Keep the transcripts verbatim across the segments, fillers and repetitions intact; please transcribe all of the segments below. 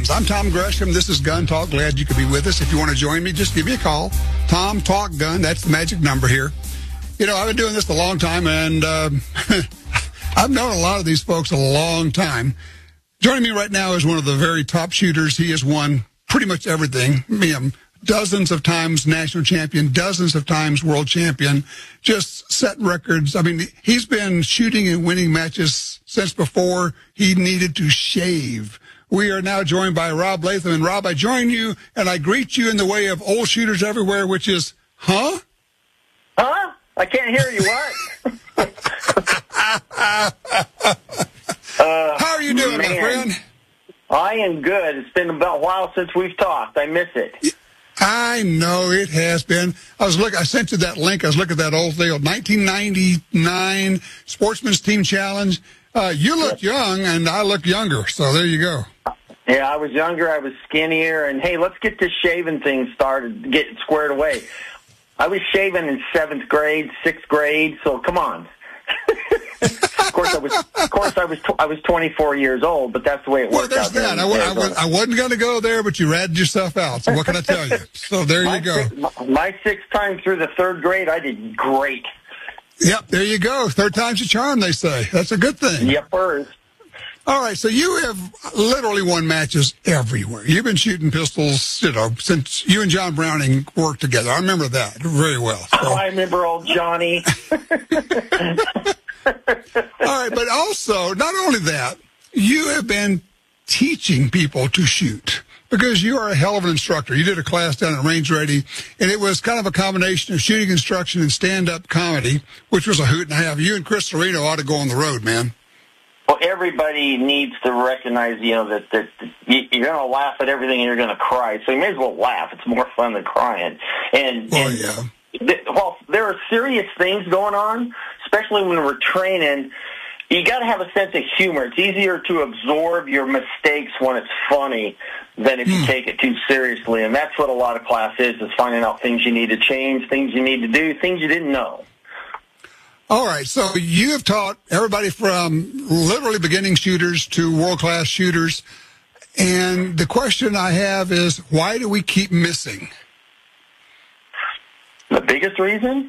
Guns. I'm Tom Gresham. This is Gun Talk. Glad you could be with us. If you want to join me, just give me a call. Tom Talk Gun. That's the magic number here. You know, I've been doing this a long time, and uh, I've known a lot of these folks a long time. Joining me right now is one of the very top shooters. He has won pretty much everything. Me, I'm dozens of times national champion, dozens of times world champion, just set records. I mean, he's been shooting and winning matches since before he needed to shave. We are now joined by Rob Latham. And Rob, I join you and I greet you in the way of old shooters everywhere, which is, huh? Huh? I can't hear you. What? uh, How are you doing, man. my friend? I am good. It's been about a while since we've talked. I miss it. I know it has been. I was looking. I sent you that link. I was looking at that old thing, nineteen ninety-nine Sportsman's Team Challenge. Uh, you look young, and I look younger. So there you go. Yeah, I was younger. I was skinnier. And hey, let's get this shaving thing started, get it squared away. I was shaving in seventh grade, sixth grade. So come on. Of course, I was. Of course, I was. I was twenty-four years old, but that's the way it Well, worked there's out there. that. I, I, was, I wasn't going to go there, but you ratted yourself out. So what can I tell you? So there my you go. Six, my, my sixth time through the third grade, I did great. Yep, there you go. Third time's a charm, they say. That's a good thing. Yep, first. All right, so you have literally won matches everywhere. You've been shooting pistols, you know, since you and John Browning worked together. I remember that very well. So. Oh, I remember old Johnny. All right, but also, not only that, you have been teaching people to shoot because you are a hell of an instructor. You did a class down at Range Ready, and it was kind of a combination of shooting instruction and stand-up comedy, which was a hoot and a half. You and Chris Sereno ought to go on the road, man. Well, everybody needs to recognize, you know, that, that, that you're going to laugh at everything and you're going to cry. So you may as well laugh. It's more fun than crying. And, oh, and yeah. Th- well, there are serious things going on, especially when we're training. You got to have a sense of humor. It's easier to absorb your mistakes when it's funny than if you mm. take it too seriously. And that's what a lot of class is, is finding out things you need to change, things you need to do, things you didn't know. All right, so you have taught everybody from literally beginning shooters to world-class shooters. And the question I have is, why do we keep missing? The biggest reason?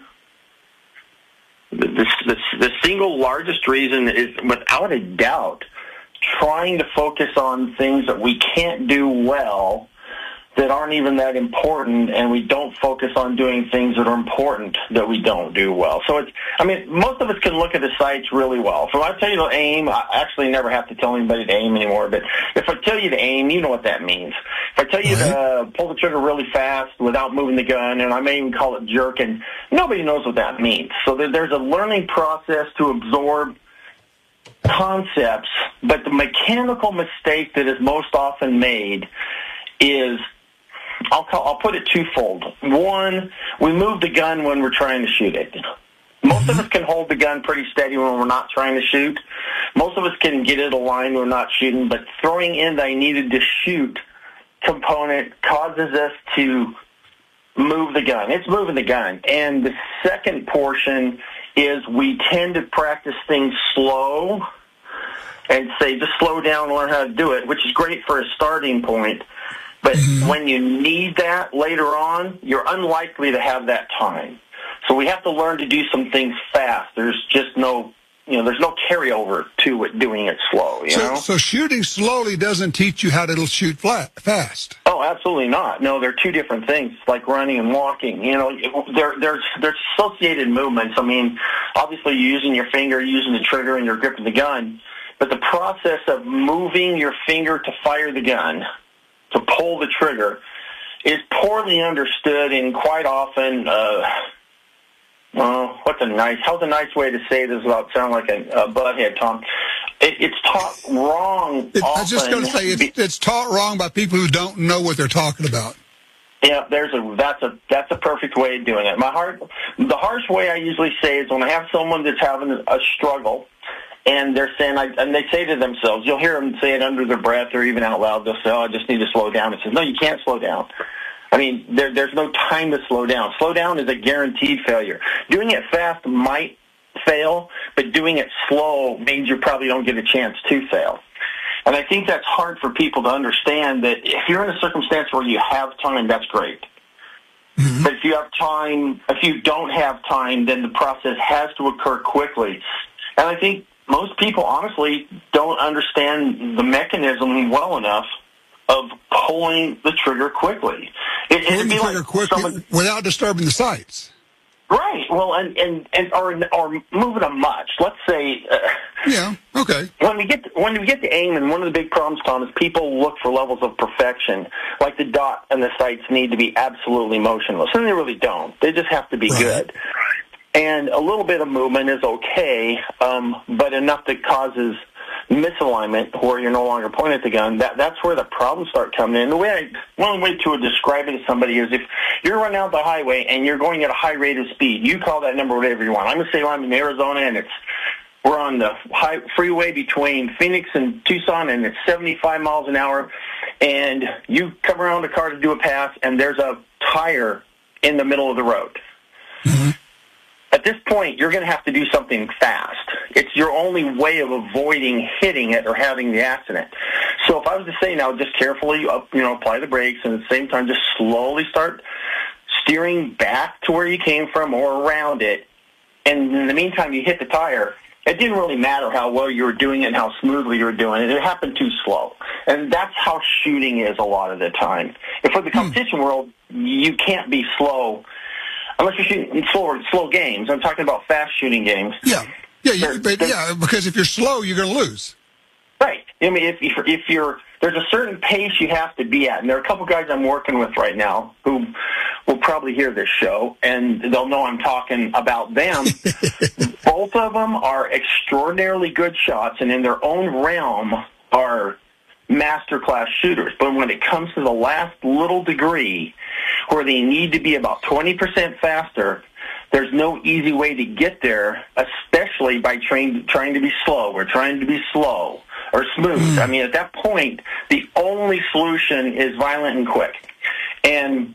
The, the, the, the single largest reason is, without a doubt, trying to focus on things that we can't do well that aren't even that important, and we don't focus on doing things that are important that we don't do well. So it's, I mean, most of us can look at the sights really well. So if I tell you to aim, I actually never have to tell anybody to aim anymore, but if I tell you to aim, you know what that means. If I tell you to uh, pull the trigger really fast without moving the gun, and I may even call it jerking, nobody knows what that means. So there, there's a learning process to absorb concepts, but the mechanical mistake that is most often made is, I'll call, I'll put it twofold. One, we move the gun when we're trying to shoot it. Most of us can hold the gun pretty steady when we're not trying to shoot. Most of us can get it aligned when we're not shooting, but throwing in the I needed to shoot component causes us to move the gun. It's moving the gun. And the second portion is we tend to practice things slow and say, just slow down and learn how to do it, which is great for a starting point. But mm-hmm. when you need that later on, you're unlikely to have that time. So we have to learn to do some things fast. There's just no, you know, there's no carryover to it doing it slow, you so, know? So shooting slowly doesn't teach you how to shoot flat, fast. Oh, absolutely not. No, they're two different things, like running and walking. You know, they're, they're, they're associated movements. I mean, obviously you're using your finger, using the trigger, and you're gripping the gun. But the process of moving your finger to fire the gun, to pull the trigger, is poorly understood, and quite often, uh, well, what's a nice, how's a nice way to say this without sounding like a, a butthead, Tom? It, it's taught wrong it, often. I was just going to say, it's, it's taught wrong by people who don't know what they're talking about. Yeah, there's a that's a that's a perfect way of doing it. My heart, the harsh way I usually say is when I have someone that's having a struggle, and they're saying, I, and they say to themselves, you'll hear them say it under their breath or even out loud. They'll say, "Oh, I just need to slow down." It says, "No, you can't slow down." I mean, there, there's no time to slow down. Slow down is a guaranteed failure. Doing it fast might fail, but doing it slow means you probably don't get a chance to fail. And I think that's hard for people to understand, that if you're in a circumstance where you have time, that's great. Mm-hmm. But if you have time, if you don't have time, then the process has to occur quickly. And I think most people, honestly, don't understand the mechanism well enough of pulling the trigger quickly. It, pulling it'd be the trigger like quickly someone, without disturbing the sights. Right. Well, and, and, and or, or moving a much. Let's say. Uh, yeah. Okay. When we get to, when we get to aim, and one of the big problems, Tom, is people look for levels of perfection. Like the dot and the sights need to be absolutely motionless, and they really don't. They just have to be right. good. And a little bit of movement is okay, um, but enough that causes misalignment where you're no longer pointing at the gun, that that's where the problems start coming in. The way I, one way to describe it to somebody is if you're running out the highway and you're going at a high rate of speed, you call that number whatever you want. I'm going to say I'm in Arizona and it's we're on the high freeway between Phoenix and Tucson and it's seventy-five miles an hour, and you come around a car to do a pass and there's a tire in the middle of the road. Mm-hmm. At this point, you're going to have to do something fast. It's your only way of avoiding hitting it or having the accident. So if I was to say now, just carefully, up, you know, apply the brakes, and at the same time, just slowly start steering back to where you came from or around it, and in the meantime, you hit the tire, it didn't really matter how well you were doing it and how smoothly you were doing it. It happened too slow. And that's how shooting is a lot of the time. If for the competition hmm. world, you can't be slow unless you're shooting slow, slow games. I'm talking about fast shooting games. Yeah, yeah, you, but yeah, because if you're slow, you're going to lose. Right. I mean, if, if if you're there's a certain pace you have to be at, and there are a couple guys I'm working with right now who will probably hear this show, and they'll know I'm talking about them. Both of them are extraordinarily good shots, and in their own realm are master-class shooters. But when it comes to the last little degree, where they need to be about twenty percent faster, there's no easy way to get there, especially by trying, trying to be slow or trying to be slow or smooth. Mm. I mean, at that point, the only solution is violent and quick. And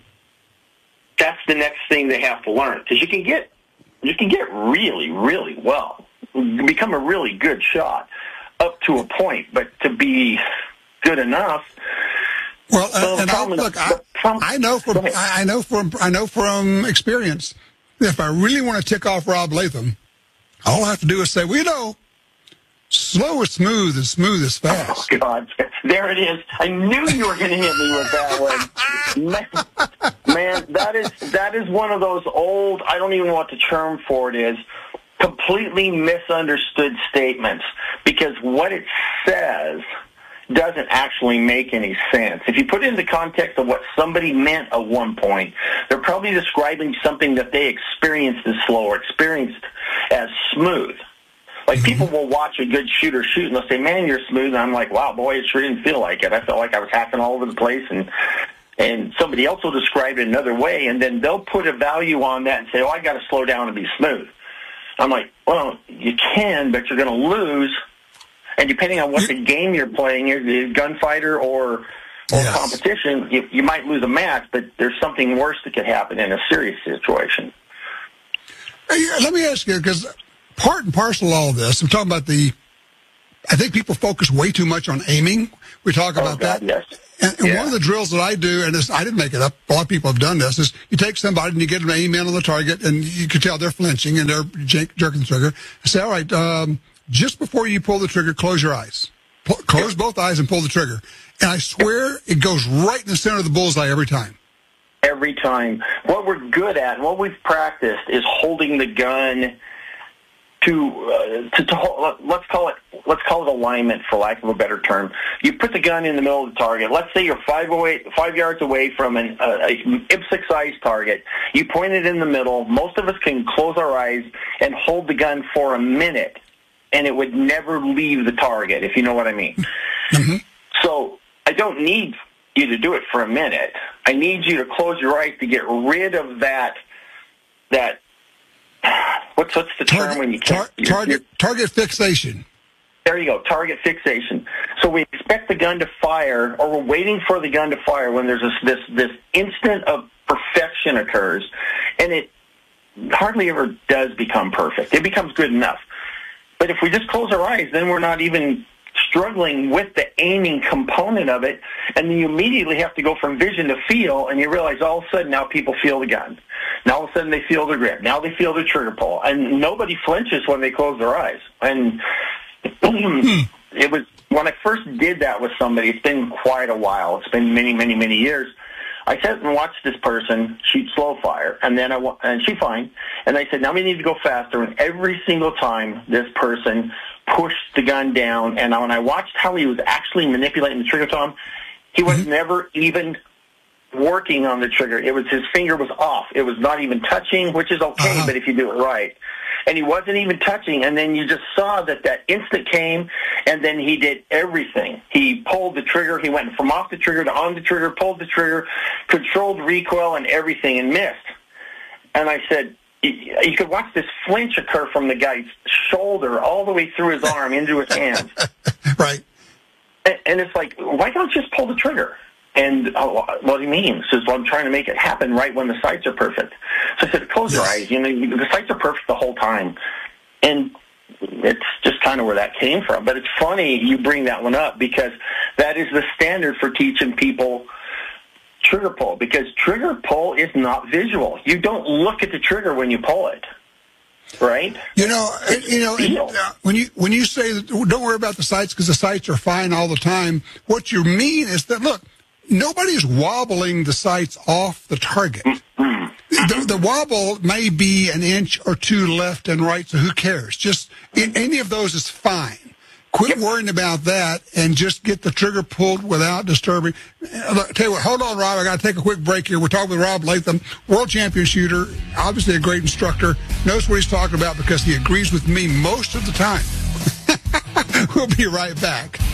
that's the next thing they have to learn, because you can get you can get really, really well, become a really good shot up to a point, but to be good enough. Well, uh, and I, look, I, I know from I know from I know from experience that if I really want to tick off Rob Latham, all I have to do is say, "We know, slow is smooth, and smooth is fast." Oh God, there it is! I knew you were going to hit me with that one, man, man. That is that is one of those old. I don't even know what the term for it is. Completely misunderstood statements, because what it says doesn't actually make any sense. If you put it in the context of what somebody meant at one point, they're probably describing something that they experienced as slow or experienced as smooth. Like, mm-hmm. people will watch a good shooter shoot and they'll say, "Man, you're smooth." And I'm like, "Wow, boy, it sure didn't feel like it. I felt like I was hacking all over the place." And and somebody else will describe it another way, and then they'll put a value on that and say, "Oh, I got to slow down and be smooth." I'm like, well, you can, but you're going to lose. And depending on what the game you're playing, you're a gunfighter or, or yes. competition, you, you might lose a match, but there's something worse that could happen in a serious situation. Hey, let me ask you, because part and parcel of all of this, I'm talking about the, I think people focus way too much on aiming. We talk about oh, God, that. Yes. And, and yeah. one of the drills that I do, and this, I didn't make it up, a lot of people have done this, is you take somebody and you get them to aim in on the target, and you can tell they're flinching and they're jerking the trigger. I say, all right, um, just before you pull the trigger, close your eyes. Pull, close both eyes and pull the trigger. And I swear it goes right in the center of the bullseye every time. Every time. What we're good at, and what we've practiced, is holding the gun to, uh, to, to let's call it let's call it alignment, for lack of a better term. You put the gun in the middle of the target. Let's say you're five away, five yards away from an uh, a I P six-size target. You point it in the middle. Most of us can close our eyes and hold the gun for a minute, and it would never leave the target, if you know what I mean. Mm-hmm. So I don't need you to do it for a minute. I need you to close your eyes to get rid of that that. What's what's the target, term when you can't tar- target you're, target fixation? There you go, target fixation. So we expect the gun to fire, or we're waiting for the gun to fire when there's this this, this instant of perfection occurs, and it hardly ever does become perfect. It becomes good enough. But if we just close our eyes, then we're not even struggling with the aiming component of it, and then you immediately have to go from vision to feel, and you realize all of a sudden now people feel the gun. Now all of a sudden they feel the grip. Now they feel the trigger pull, and nobody flinches when they close their eyes. And it was when I first did that with somebody. It's been quite a while. It's been many, many, many years. I sat and watched this person shoot slow fire, and then I and she fine. And I said, now we need to go faster. And every single time this person pushed the gun down, and when I watched how he was actually manipulating the trigger, Tom, he was mm-hmm. never even working on the trigger. It was his finger was off. It was not even touching, which is okay, uh-huh. but if you do it right. And he wasn't even touching, and then you just saw that that instant came, and then he did everything. He pulled the trigger. He went from off the trigger to on the trigger, pulled the trigger, controlled recoil and everything, and missed. And I said, you could watch this flinch occur from the guy's shoulder all the way through his arm into his hands. Right. And, and it's like, why don't you just pull the trigger? And oh, what do you mean? He says, well, I'm trying to make it happen right when the sights are perfect. So I said, close your eyes. You know, the sights are perfect the whole time. And it's just kind of where that came from. But it's funny you bring that one up, because that is the standard for teaching people trigger pull, because trigger pull is not visual. You don't look at the trigger when you pull it. Right? You know, you know, and, uh, when you when you say that, don't worry about the sights because the sights are fine all the time, what you mean is that, look, nobody's wobbling the sights off the target. The, the wobble may be an inch or two left and right, so who cares? Just in, any of those is fine. Quit worrying about that and just get the trigger pulled without disturbing. Look, tell you what, hold on, Rob. I got to take a quick break here. We're talking with Rob Latham, world champion shooter, obviously a great instructor, knows what he's talking about because he agrees with me most of the time. We'll be right back.